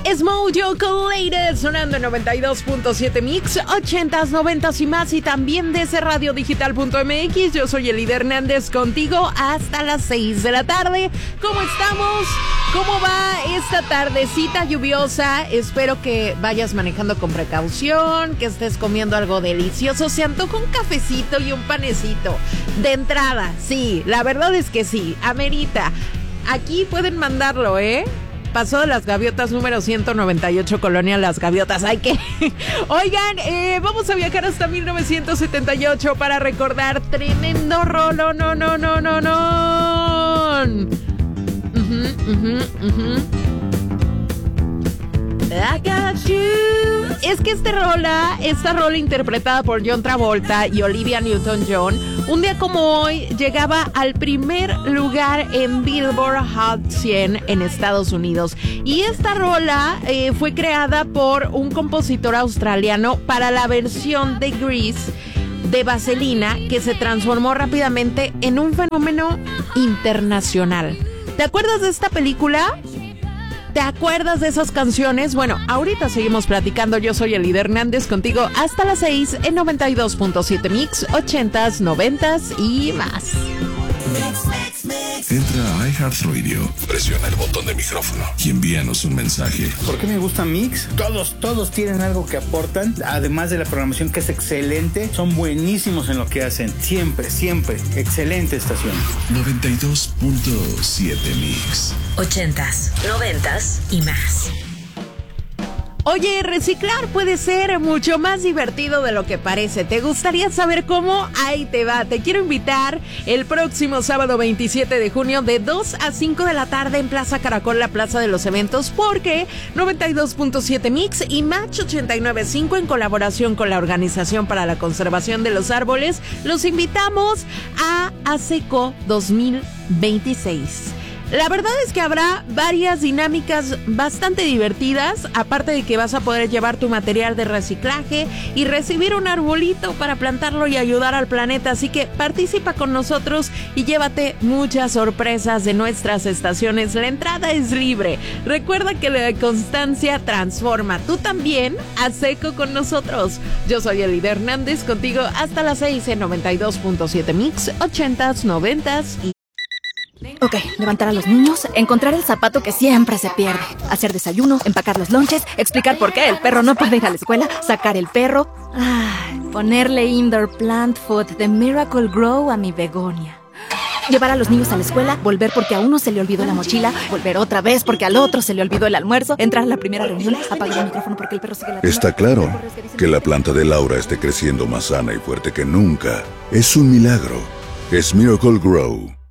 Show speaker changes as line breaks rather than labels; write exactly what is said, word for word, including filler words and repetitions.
Es Mojo Collated sonando en noventa y dos punto siete Mix, ochentas, noventas y más, y también desde radio digital punto m x. Yo soy Elida Hernández, contigo hasta las seis de la tarde. ¿Cómo estamos? ¿Cómo va esta tardecita lluviosa? Espero que vayas manejando con precaución, que estés comiendo algo delicioso. Se antoja un cafecito y un panecito. De entrada, sí, la verdad es que sí, amerita. Aquí pueden mandarlo, ¿eh? Pasó de las Gaviotas número ciento noventa y ocho, Colonia Las Gaviotas. Hay que... Oigan, eh, vamos a viajar hasta mil novecientos setenta y ocho para recordar tremendo rolo. No, no, no, no, no. Uh-huh, uh-huh, uh-huh. I got you. Es que este rola, esta rola interpretada por John Travolta y Olivia Newton-John, un día como hoy llegaba al primer lugar en Billboard Hot cien en Estados Unidos. Y esta rola eh, fue creada por un compositor australiano para la versión de Grease de Vaselina, que se transformó rápidamente en un fenómeno internacional. ¿Te acuerdas de esta película? ¿Te acuerdas de esas canciones? Bueno, ahorita seguimos platicando. Yo soy Elida Hernández, contigo hasta las seis en noventa y dos punto siete Mix, ochentas, noventas y más.
Entra a iHeartRadio, presiona el botón de micrófono y envíanos un mensaje.
¿Por qué me gusta Mix? Todos, todos tienen algo que aportan, además de la programación que es excelente. Son buenísimos en lo que hacen, siempre, siempre. Excelente estación.
noventa y dos punto siete Mix.
Ochentas, noventas y más.
Oye, reciclar puede ser mucho más divertido de lo que parece. ¿Te gustaría saber cómo? Ahí te va. Te quiero invitar el próximo sábado veintisiete de junio de dos a cinco de la tarde en Plaza Caracol, la plaza de los eventos, porque noventa y dos punto siete Mix y Match ochenta y nueve punto cinco en colaboración con la Organización para la Conservación de los Árboles los invitamos a ASECO dos mil veintiséis. La verdad es que habrá varias dinámicas bastante divertidas, aparte de que vas a poder llevar tu material de reciclaje y recibir un arbolito para plantarlo y ayudar al planeta. Así que participa con nosotros y llévate muchas sorpresas de nuestras estaciones. La entrada es libre. Recuerda que la constancia transforma. Tú también, haz eco con nosotros. Yo soy Elida Hernández, contigo hasta las seis en noventa y dos punto siete Mix, ochentas, noventas y...
Ok, levantar a los niños, encontrar el zapato que siempre se pierde, hacer desayuno, empacar los lonches, explicar por qué el perro no puede ir a la escuela, sacar el perro, ay, ponerle indoor plant food de Miracle Grow a mi begonia. Llevar a los niños a la escuela, volver porque a uno se le olvidó la mochila, volver otra vez porque al otro se le olvidó el almuerzo, entrar a la primera reunión, apagar el micrófono porque el perro sigue la...
Está claro que la planta de Laura esté creciendo más sana y fuerte que nunca. Es un milagro. Es Miracle Grow.